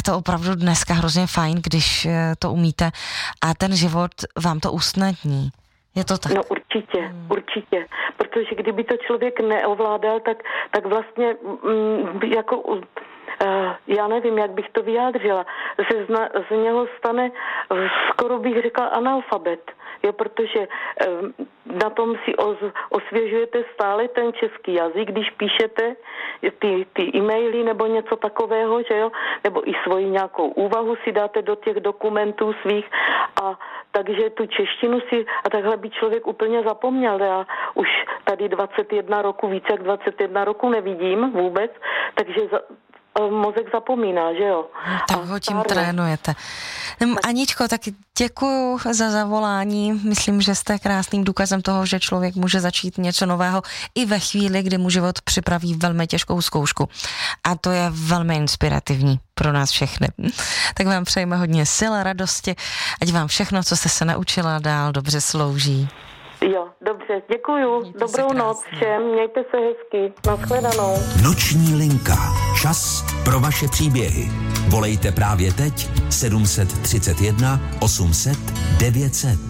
to opravdu dneska hrozně fajn, když to umíte a ten život vám to usnadní. Je to tak? No určitě, protože kdyby to člověk neovládal, tak vlastně jako já nevím, jak bych to vyjádřila, z něho stane, skoro bych řekla, analfabet. Jo, protože na tom si osvěžujete stále ten český jazyk, když píšete ty e-maily nebo něco takového, že jo, nebo i svoji nějakou úvahu si dáte do těch dokumentů svých a takže tu češtinu si a takhle by člověk úplně zapomněl. Já už tady 21 roku, více jak 21 roku nevidím vůbec, takže mozek zapomíná, že jo. Tak ho tím trénujete. Aničko, tak děkuju za zavolání. Myslím, že jste krásným důkazem toho, že člověk může začít něco nového i ve chvíli, kdy mu život připraví velmi těžkou zkoušku. A to je velmi inspirativní pro nás všechny. Tak vám přejeme hodně sil a radosti, ať vám všechno, co jste se naučila, dál dobře slouží. Jo, dobře, děkuju. Mějte Dobrou noc všem, mějte se hezky. Nashledanou. Noční linka. Čas pro vaše příběhy. Volejte právě teď 731 800 900.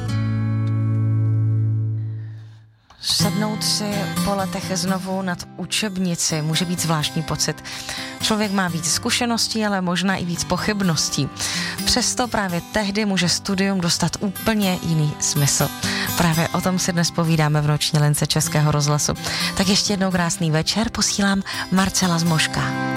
Sednout si po letech znovu nad učebnici může být zvláštní pocit. Člověk má víc zkušeností, ale možná i víc pochybností. Přesto právě tehdy může studium dostat úplně jiný smysl. Právě o tom si dnes povídáme v noční lince Českého rozhlasu. Tak ještě jednou krásný večer posílám Marcela z Moška.